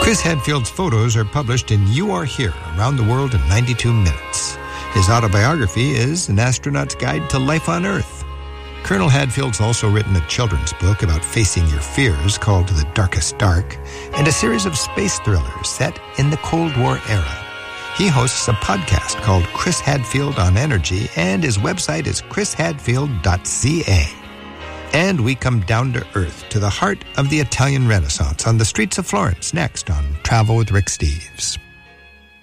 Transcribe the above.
Chris Hadfield's photos are published in You Are Here, Around the World in 92 Minutes. His autobiography is An Astronaut's Guide to Life on Earth. Colonel Hadfield's also written a children's book about facing your fears called The Darkest Dark, and a series of space thrillers set in the Cold War era. He hosts a podcast called Chris Hadfield on Energy, and his website is chrishadfield.ca. And we come down to earth, to the heart of the Italian Renaissance, on the streets of Florence, next on Travel with Rick Steves.